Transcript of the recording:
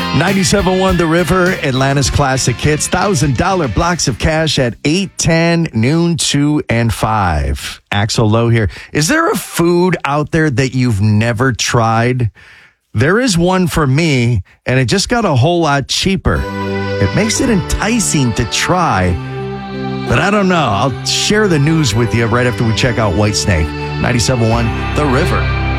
97.1 The River, Atlanta's classic hits, $1,000 blocks of cash at 8, 10, noon, 2, and 5. Axel Lowe here. Is there a food out there that you've never tried? There is one for me, and it just got a whole lot cheaper. It makes it enticing to try, but I don't know. I'll share the news with you right after we check out Whitesnake. 97.1 The River.